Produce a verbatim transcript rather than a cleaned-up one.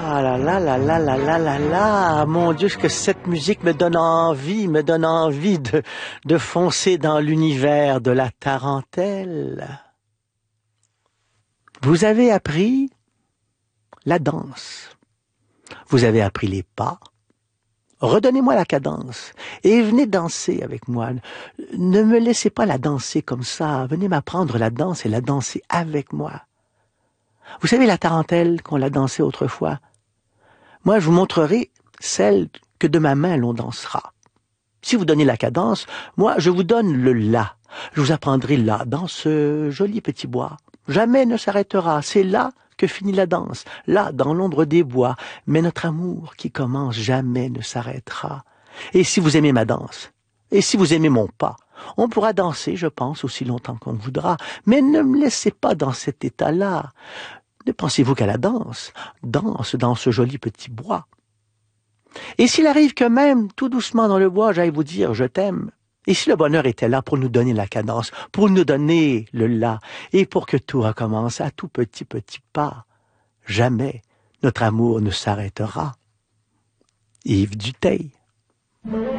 Ah là là là là là là là là, mon Dieu, que cette musique me donne envie, me donne envie de, de foncer dans l'univers de la tarentelle. Vous avez appris la danse. Vous avez appris les pas. Redonnez-moi la cadence et venez danser avec moi. Ne me laissez pas la danser comme ça. Venez m'apprendre la danse et la danser avec moi. Vous savez la tarentelle qu'on l'a dansée autrefois? Moi, je vous montrerai celle que de ma main l'on dansera. Si vous donnez la cadence, moi, je vous donne le la. Je vous apprendrai là, dans ce joli petit bois. Jamais ne s'arrêtera. C'est là que finit la danse. Là, dans l'ombre des bois. Mais notre amour qui commence jamais ne s'arrêtera. Et si vous aimez ma danse, et si vous aimez mon pas, on pourra danser, je pense, aussi longtemps qu'on voudra. Mais ne me laissez pas dans cet état-là. Ne pensez-vous qu'à la danse? Danse dans ce joli petit bois. Et s'il arrive que même, tout doucement dans le bois, j'aille vous dire « je t'aime », et si le bonheur était là pour nous donner la cadence, pour nous donner le la, et pour que tout recommence à tout petit petit pas, jamais notre amour ne s'arrêtera. Yves Duteil.